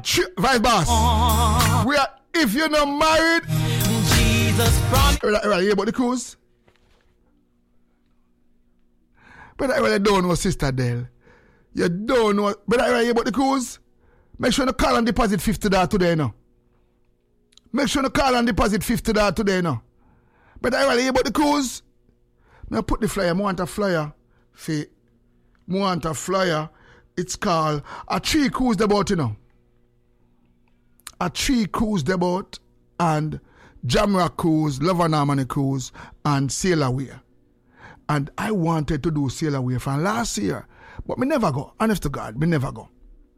Vice boss. We are, if you're not married, Jesus promised. Right, hear about the cruise? But I really don't know, Sister Dell. You don't know. But I really hear about the cruise? Make sure you call and deposit $50 today, no. Make sure you call and deposit $50 today, no. But I really hear about the cruise? Now put the flyer. I want a flyer. I want a flyer. It's called A 3 Cruise the Boat, you know. A 3 Cruise the Boat and Jamrock Cruise, Love and Harmony Cruise and Sail Away. And I wanted to do Sail Away from last year. But me never go. Honest to God, me never go.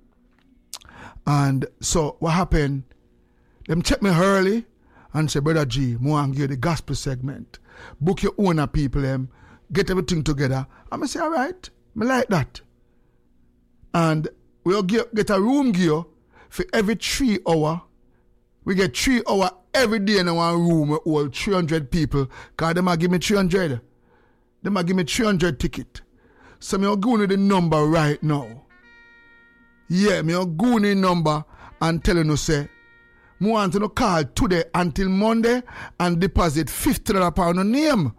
And so what happened? Them check me early and say, Brother G, I want to give the gospel segment. Book your owner people, get everything together. And I say, all right, I like that. And we'll get a room gear for every 3 hours. We get 3 hours every day in one room with all 300 people. Because they might give me 300. They might give me 300 tickets. So I'm going to the number right now. Yeah, I'm going to the number and telling you, say, I want to call today until Monday and deposit $50 per name.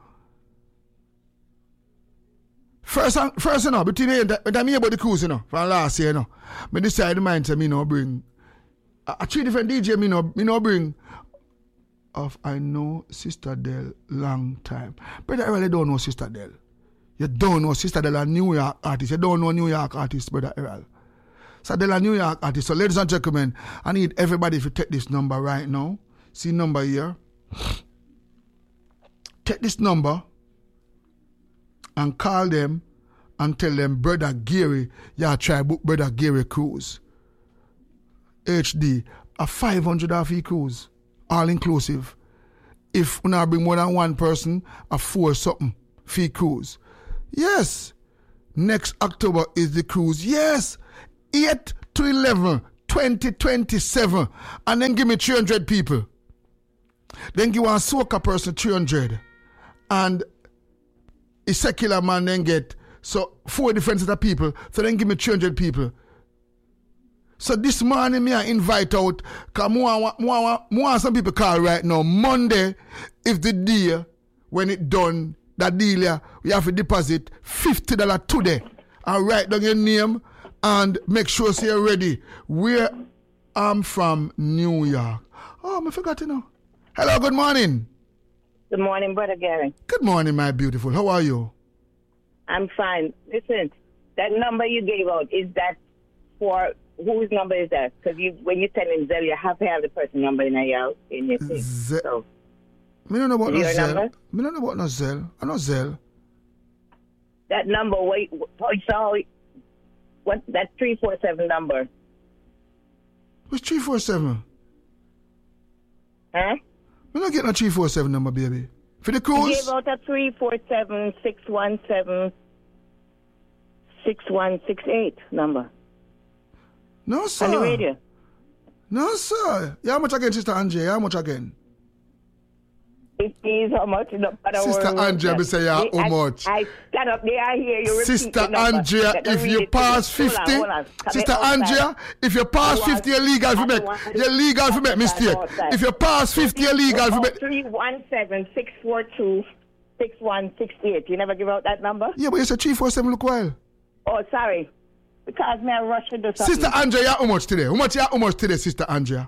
First, you know, between me and me about the cruise, you know, from last year, you know. I decided mind to me no bring a 3 different DJ, me no bring of I know Sister Dell long time. But I really don't know Sister Dell. You don't know Sister Dell, a New York artist. You don't know New York artist, Brother Errol. So Dell a New York artist. So ladies and gentlemen, I need everybody to take this number right now. See number here. Take this number and call them and tell them, Brother Gary, yeah, try book Brother Gary Cruise. HD, a 500 fee cruise, all inclusive. If you not bring more than one person, a 4 something fee cruise. Yes, next October is the cruise. Yes, 8 to 11, 2027. And then give me 300 people. Then give one soca person 300. And a secular man then get, so 4 different set of people. So then give me 300 people. So this morning, me I invite out, because more some people call right now. Monday, if the day, when it done, that deal here, we have to deposit $50 today. And write down your name and make sure so you're ready. Where I'm from, New York. Oh, I forgot to know. Hello, good morning. Good morning, Brother Gary. Good morning, my beautiful. How are you? I'm fine. Listen, that number you gave out, is that for... Whose number is that? Because when you send in Zelle, you have to have the person number in your thing. So, I don't know about no Zelle. I don't know about no Zelle. I know Zelle. That number, what that 347 number? What's 347? Huh? We're not getting a 347 number, baby. For the cruise? You gave out a 347-617-6168 number. No, sir. On the radio? No, sir. Yeah, how much again, Sister Andrea? How much again? It is how much? Sister Andrea, me say, yeah, how much? I stand up there, I hear you. Sister Andrea, if you pass 50, hold on. Sister Andrea, if you pass 50, you're legal for me. You're legal for me, mistake. If you pass 50, you're legal for me. 317-642-6168. You never give out that number? Yeah, but you said 347 look while. Oh, sorry. Because me I rush to do something. Sister Andrea, how much today? How much today, Sister Andrea?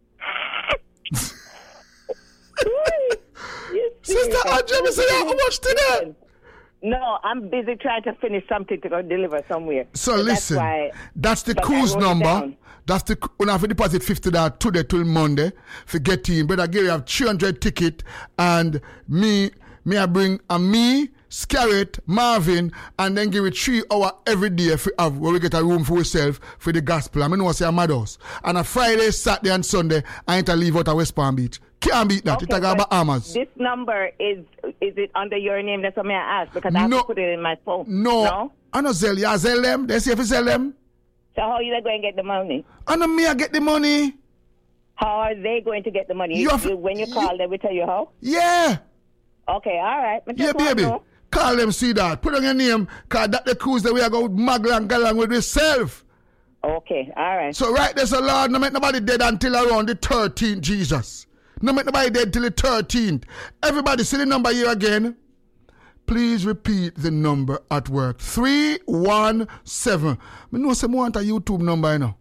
Sister Andrea, me say how much today? No, I'm busy trying to finish something to go deliver somewhere. So listen, that's the cruise number. That's the when I have to deposit $50 today till Monday for get in. Brother Gary have 300 ticket and me I bring me. Scarrett, Marvin, and then give it 3 hours every day where we get a room for ourselves for the gospel. I mean, I say I'm mad house. And a Friday, Saturday, and Sunday, I ain't to leave out of West Palm Beach. Can't beat that. Okay, it's like about Amas. This number, is it under your name? That's what I ask, because I have to put it in my phone. No? I know Zelle. Yeah, Zelle them. They say if you sell them. So how are you going to get the money? I know me, I get the money. How are they going to get the money? When you call, they will tell you how? Yeah. Okay, all right. Yeah, baby. Call them, see that. Put on your name, because that the cruise that we are going to muggle and galang with yourself. Okay, all right. So right there's a Lord, no make nobody dead until around the 13th, Jesus. No make nobody dead till the 13th. Everybody see the number here again. Please repeat the number at work. 317. I know some want a YouTube number, you know.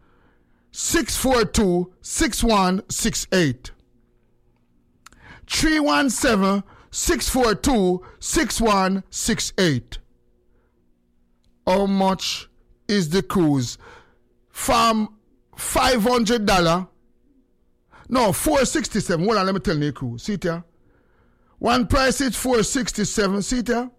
642-6168. 317-642-6168. How much is the cruise? From $500. No, $467. Hold on, let me tell you the cruise. See it here? One price is $467. See it here?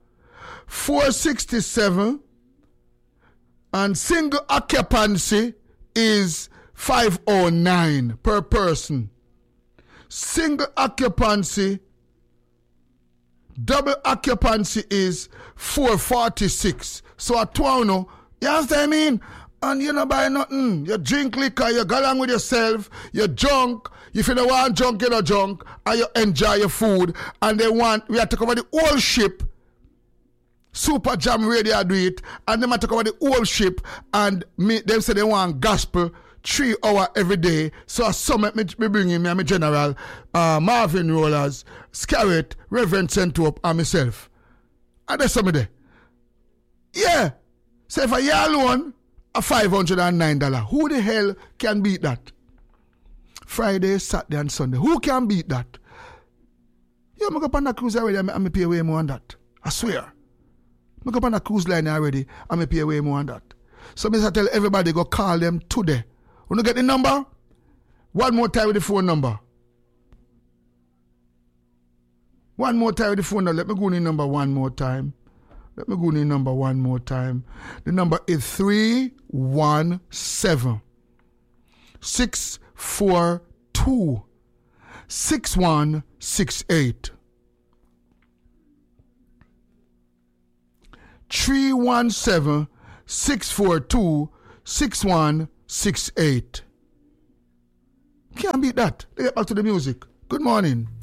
$467. And single occupancy is $509 per person. Single occupancy, double occupancy is $446. So at $200, you understand what I mean? And you don't buy nothing. You drink liquor, you go along with yourself, you're drunk. If you don't want junk, you don't drunk. And you enjoy your food. And we have to cover the whole ship. Super Jam Radio do it. And they have to cover the whole ship. And them say they want gospel 3 hours every day. So I summit me bring in me and my general, Marvin Rollers, Scarrett, Reverend Centope, and myself. And that's something there. Yeah. So if a year alone, a $509. Who the hell can beat that? Friday, Saturday, and Sunday. Who can beat that? Yeah, I'm going on the cruise already, I'm pay way more on that. I swear. I'm going on the cruise line already, I'm pay way more on that. So I tell everybody, go call them today. Want to get the number? One more time with the phone number. One more time with the phone number. Let me go in the number one more time. The number is 317 642 6168. 317 642 6168. Can't beat that. Let's get back to the music. Good morning.